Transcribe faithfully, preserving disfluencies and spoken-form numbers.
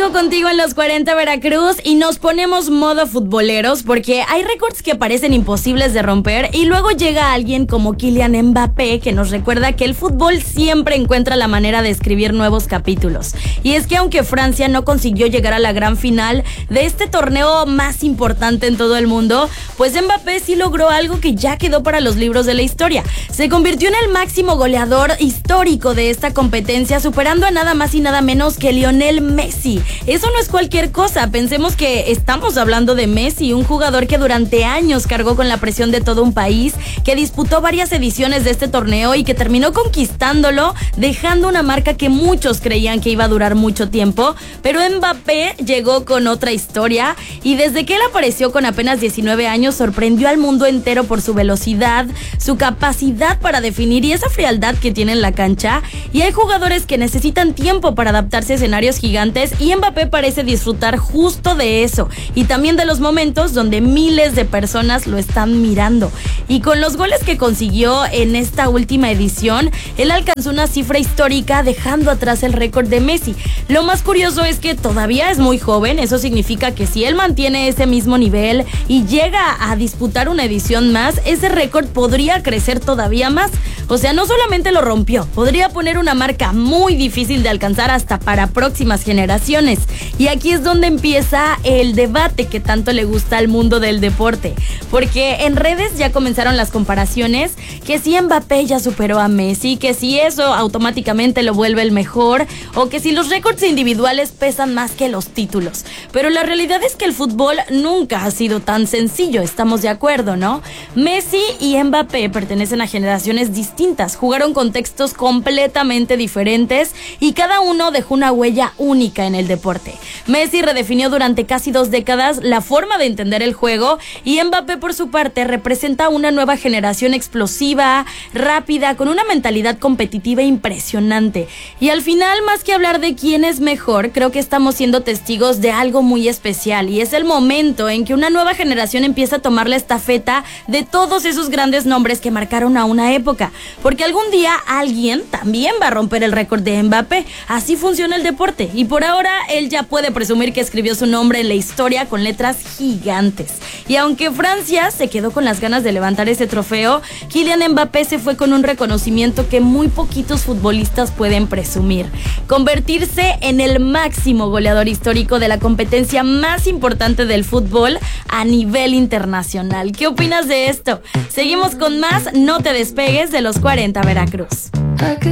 nuevo contigo en los cuarenta Veracruz y nos ponemos modo futboleros porque hay récords que parecen imposibles de romper y luego llega alguien como Kylian Mbappé que nos recuerda que el fútbol siempre encuentra la manera de escribir nuevos capítulos. Y es que aunque Francia no consiguió llegar a la gran final de este torneo más importante en todo el mundo, pues Mbappé sí logró algo que ya quedó para los libros de la historia. Se convirtió en el máximo goleador histórico de esta competencia, superando a nada más y nada menos que Lionel Messi. Eso no es cualquier cosa, pensemos que estamos hablando de Messi, un jugador que durante años cargó con la presión de todo un país, que disputó varias ediciones de este torneo y que terminó conquistándolo, dejando una marca que muchos creían que iba a durar mucho tiempo, pero Mbappé llegó con otra historia y desde que él apareció con apenas diecinueve años sorprendió al mundo entero por su velocidad, su capacidad para definir y esa frialdad que tiene en la cancha. Y hay jugadores que necesitan tiempo para adaptarse a escenarios gigantes y Mbappé parece disfrutar justo de eso y también de los momentos donde miles de personas lo están mirando. Y con los goles que consiguió en esta última edición, él alcanzó una cifra histórica dejando atrás el récord de Messi. Lo más curioso es que todavía es muy joven, eso significa que si él mantiene ese mismo nivel y llega a disputar una edición más, ese récord podría crecer todavía más. O sea, no solamente lo rompió, podría poner una marca muy difícil de alcanzar hasta para próximas generaciones. Y aquí es donde empieza el debate que tanto le gusta al mundo del deporte, porque en redes ya comenzaron las comparaciones, que si Mbappé ya superó a Messi, que si eso automáticamente lo vuelve el mejor, o que si los récords individuales pesan más que los títulos. Pero la realidad es que el fútbol nunca ha sido tan sencillo, estamos de acuerdo, ¿no? Messi y Mbappé pertenecen a generaciones distintas, jugaron contextos completamente diferentes y cada uno dejó una huella única en el deporte. Messi redefinió durante casi dos décadas la forma de entender el juego y Mbappé por su parte representa una nueva generación explosiva, rápida, con una mentalidad competitiva impresionante. Y al final, más que hablar de quién es mejor, creo que estamos siendo testigos de algo muy especial y es el momento en que una nueva generación empieza a tomar la estafeta de todos esos grandes nombres que marcaron a una época, porque algún día alguien también va a romper el récord de Mbappé. Así funciona el deporte y por ahora él ya puede presumir que escribió su nombre en la historia con letras gigantes. Y aunque Francia se quedó con las ganas de levantar ese trofeo, Kylian Mbappé se fue con un reconocimiento que muy poquitos futbolistas pueden presumir: convertirse en el máximo goleador histórico de la competencia más importante del fútbol a nivel internacional. ¿Qué opinas de esto? Seguimos con más, no te despegues de los cuarenta Veracruz.